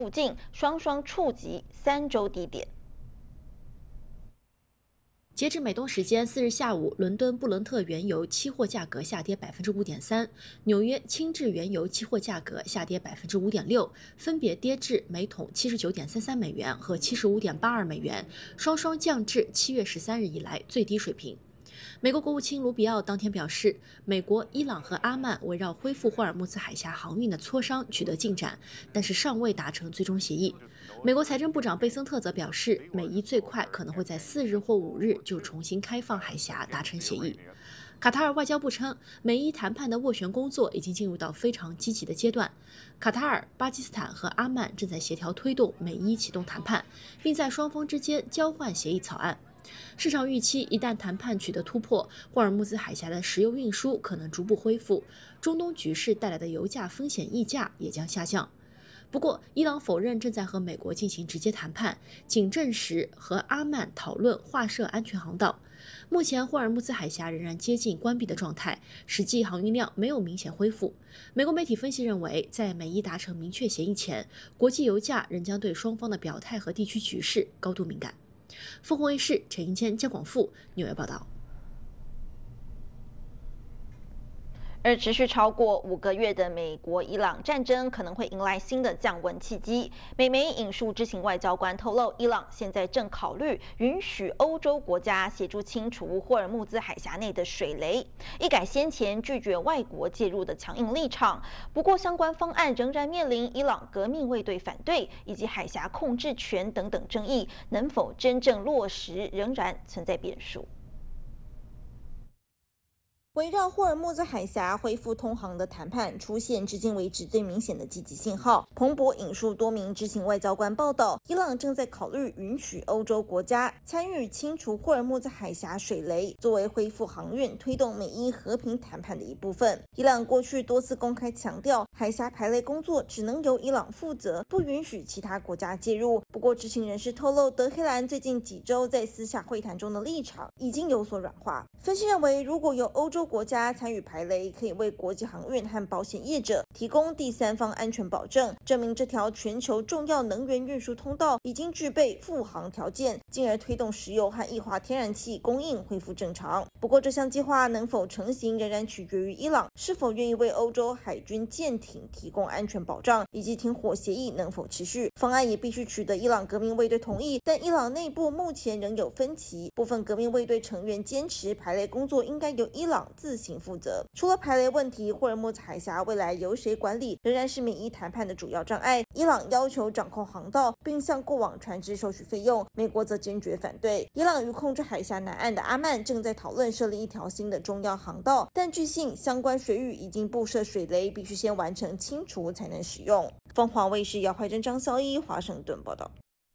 附近，双双触及3周低点。 截至美东时间4日下午，伦敦布伦特原油期货价格下跌5.3%，纽约轻质原油期货价格下跌5.6%，分别跌至每桶79.33美元和75.82美元，双双降至7月13日以来最低水平。美国国务卿卢比奥当天表示，美国、伊朗和阿曼围绕恢复霍尔木兹海峡航运的磋商取得进展，但是尚未达成最终协议。美国财政部长贝森特则表示，美伊最快可能会在4日或5日就重新开放海峡达成协议。卡塔尔外交部称，美伊谈判的斡旋工作已经进入到非常积极的阶段。卡塔尔、巴基斯坦和阿曼正在协调推动美伊启动谈判，并在双方之间交换协议草案。市场预期，一旦谈判取得突破，霍尔木兹海峡的石油运输可能逐步恢复，中东局势带来的油价风险溢价也将下降。不过，伊朗否认正在和美国进行直接谈判，仅证实和阿曼讨论划设安全航道。目前，霍尔木兹海峡仍然接近关闭的状态，实际航运量没有明显恢复。美国媒体分析认为，在美伊达成明确协议前，国际油价仍将对双方的表态和地区局势高度敏感。凤凰卫视陈英谦、姜广富纽约报道。 而持续超过5个月的美国伊朗战争可能会迎来新的降温契机。美媒引述知情外交官透露，伊朗现在正考虑允许欧洲国家协助清除霍尔木兹海峡内的水雷，一改先前拒绝外国介入的强硬立场。不过，相关方案仍然面临伊朗革命卫队反对以及海峡控制权等等争议，能否真正落实仍然存在变数。围绕霍尔木兹海峡恢复通航的谈判出现至今为止最明显的积极信号。彭博引述多名知情外交官报道，伊朗正在考虑允许欧洲国家参与清除霍尔木兹海峡水雷，作为恢复航运、推动美伊和平谈判的一部分。伊朗过去多次公开强调，海峡排雷工作只能由伊朗负责，不允许其他国家介入。不过，知情人士透露，德黑兰最近几周在私下会谈中的立场已经有所软化。分析认为，如果有欧洲国家参与排雷，可以为国际航运和保险业者提供第三方安全保证，证明这条全球重要能源运输通道已经具备复航条件，进而推动石油和液化天然气供应恢复正常。不过，这项计划能否成行，仍然取决于伊朗是否愿意为欧洲海军舰艇提供安全保障，以及停火协议能否持续。方案也必须取得伊朗革命卫队同意，但伊朗内部目前仍有分歧，部分革命卫队成员坚持排雷工作应该由伊朗自行负责。除了排雷问题，霍尔木兹海峡未来由谁管理仍然是美伊谈判的主要障碍。伊朗要求掌控航道，并向过往船只收取费用，美国则坚决反对。伊朗与控制海峡南岸的阿曼正在讨论设立一条新的中央航道，但据信相关水域已经布设水雷，必须先完成清除才能使用。凤凰卫视姚怀珍、张孝一华盛顿报道。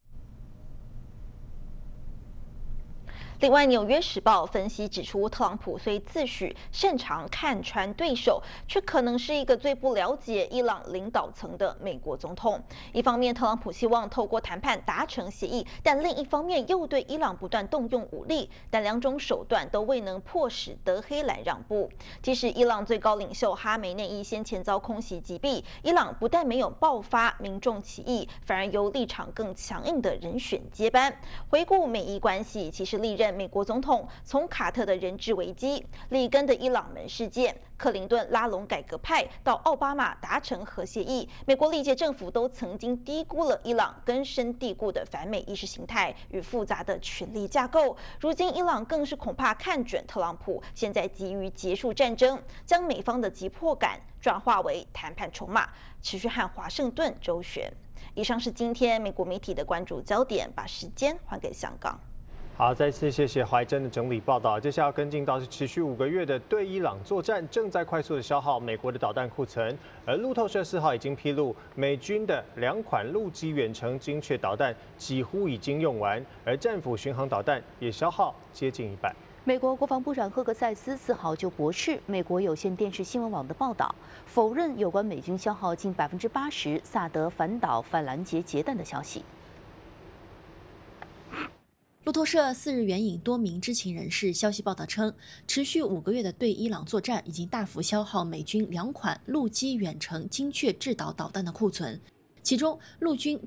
另外，《纽约时报》分析指出，特朗普虽自诩擅长看穿对手，却可能是一个最不了解伊朗领导层的美国总统。一方面，特朗普希望透过谈判达成协议，但另一方面又对伊朗不断动用武力，但两种手段都未能迫使德黑兰让步。即使伊朗最高领袖哈梅内伊先前遭空袭击毙，伊朗不但没有爆发民众起义，反而由立场更强硬的人选接班。回顾美伊关系，其实历任美国总统从卡特的人质危机、里根的伊朗门事件、克林顿拉拢改革派到奥巴马达成核协议，美国历届政府都曾经低估了伊朗根深蒂固的反美意识形态与复杂的权力架构。如今，伊朗更是恐怕看准特朗普现在急于结束战争，将美方的急迫感转化为谈判筹码，持续和华盛顿周旋。以上是今天美国媒体的关注焦点，把时间还给香港。 好，再次谢谢怀珍的整理报道。接下来要跟进到是持续5个月的对伊朗作战，正在快速的消耗美国的导弹库存。而路透社4号已经披露，美军的2款陆基远程精确导弹几乎已经用完，而战斧巡航导弹也消耗接近一半。 美国国防部长赫格塞斯4号就驳斥美国有线电视新闻网的报道，否认有关美军消耗近80%萨德反导反拦截截弹的消息。 路透社4日援引多名知情人士消息报道称，持续5个月的对伊朗作战已经大幅消耗美军2款陆基远程精确制导导弹的库存， 其中陆军